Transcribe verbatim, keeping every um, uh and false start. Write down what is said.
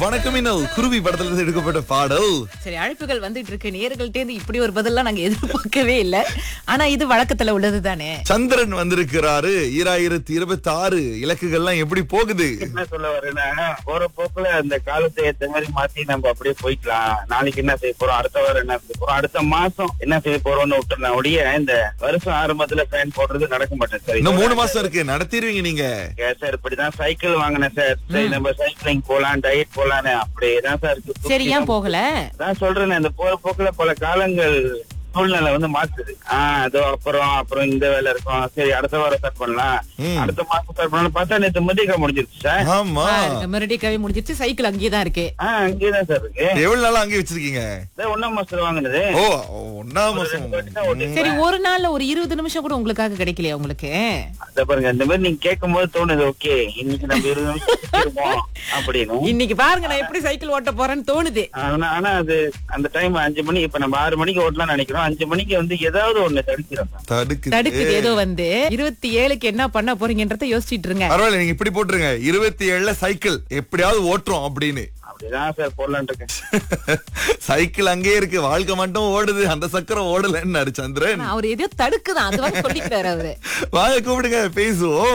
வணக்கம் இன்னல் குருவி படத்துல இருந்து எடுக்கப்பட்ட பாடல். சரி, அழைப்புகள் வந்துட்டு இருக்கு. நேயர்கள்ட்ட இருந்து இப்படி ஒரு பதிலாம் நாங்க எதிர்பார்க்கவே இல்ல. ஆனா இது வழக்கத்துல உள்ளது தானே. சந்திரன் வந்திருக்கிறாரு. ஈராயிரத்தி இருபத்தி ஆறு இலக்குகள்லாம் எப்படி போகுது? என்ன சொல்ல வரேன்னா, போற போக்குல அந்த காலத்தை ஏத்த மாதிரி மாத்தி நம்ம அப்படியே போய்க்கலாம். நாளைக்கு என்ன செய்ய போறோம், அடுத்த வாரம் என்ன செய்ய போறோம், அடுத்த மாசம் என்ன செய்ய போறோம்னு விட்டுறேன் ஒழிய இந்த வருஷம் ஆரம்பத்துல பிளான் போடுறது நடக்க மாட்டேன் சார். இன்னும் மூணு மாசம் இருக்கு, நடத்திடுவீங்க நீங்க. சார் இப்படிதான் சைக்கிள் வாங்கினேன் சார். சரி, நம்ம சைக்கிளிங் போலாம், டயட் போலான்னு அப்படியேதான் சார் இருக்கு. சரி, ஏன் போகல? நான் சொல்றேன், இந்த போற போக்குல பல காலங்கள் சூழ்நிலை வந்து மாத்துது. ஆஹ் அதோ அப்புறம் அப்புறம் இந்த வேலை இருக்கும், சரி அடுத்த வாரம் ஸ்டார்ட் பண்ணலாம், அடுத்த மாசம் ஸ்டார்ட் பண்ணலாம். பார்த்தா நேற்று மதியம் முடிஞ்சிருச்சு சார். ஆமா, மறுபடியும் கவி முடிஞ்சிருச்சு. சைக்கிள் அங்கேயேதான் இருக்கு. ஆஹ் அங்கேயேதான் சார் இருக்கு. எவ்வளவு நாளா அங்கே வச்சிருக்கீங்க? ஒன்னாம் மாசத்துல வாங்கினது. ஓ, ஒன்னாம் மாசம். சரி, ஒரு நாள்ல ஒரு இருபது நிமிஷம் கூட உங்களுக்காக கிடைக்கலையா உங்களுக்கு? அத பாருங்க, இந்த மாதிரி நீங்க கேட்கும் போது தோணுது, ஓகே இன்னைக்கு நம்ம இருபது நிமிஷம் இருப்போம் அப்படின்னு. இன்னைக்கு பாருங்க நான் எப்படி சைக்கிள் ஓட்ட போறேன்னு தோணுது. ஆனா ஆனா அது அந்த டைம் அஞ்சு மணி, இப்ப நம்ம ஆறு மணிக்கு ஓட்டலாம்னு நினைக்கிறோம். அஞ்சு மணிக்கு வந்து ஏதாவது ஒண்ணு தடுக்கிறோம். தடுக்குது தடுக்குது ஏதோ வந்து. இருபத்தி ஏழுக்கு என்ன பண்ண போறீங்கன்றத யோசிச்சுட்டு இருங்க. பரவாயில்ல, நீங்க இப்படி போட்டுருங்க, இருபத்தி ஏழுல சைக்கிள் எப்படியாவது ஓட்டுறோம் அப்படின்னு. அப்படிதான் சார் போடலான் இருக்கேன். சைக்கிள் அங்கே இருக்கு, வாழ்க்கை மட்டும் ஓடுது, அந்த சக்கரம் ஓடலன்னு சந்திரன். அவர் எதையோ தடுக்குதான், அது வந்து சொல்லிக்கிறாரு அவரு. வாங்க கூப்பிடுங்க, பேசுவோம்.